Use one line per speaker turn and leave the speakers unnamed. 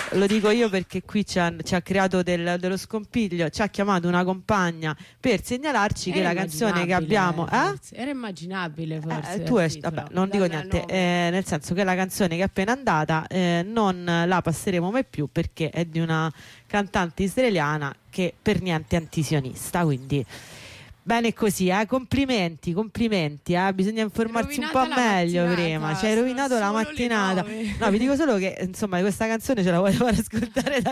lo dico io perché qui ci ha creato dello scompiglio, ci ha chiamato una compagna per segnalarci che la canzone che abbiamo
era immaginabile forse
vabbè, non dico niente, nel senso che la canzone che è appena andata non la passeremo mai più perché è di una cantante israeliana che per niente è antisionista, quindi bene così, complimenti, bisogna informarsi un po' meglio prima, ci hai rovinato la mattinata. No, vi dico solo che insomma questa canzone ce la voglio far ascoltare da